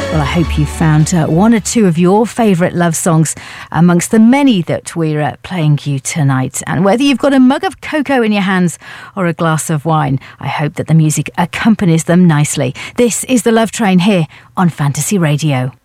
Well, I hope you found one or two of your favourite love songs amongst the many that we're playing you tonight. And whether you've got a mug of cocoa in your hands or a glass of wine, I hope that the music accompanies them nicely. This is The Love Train here on Fantasy Radio.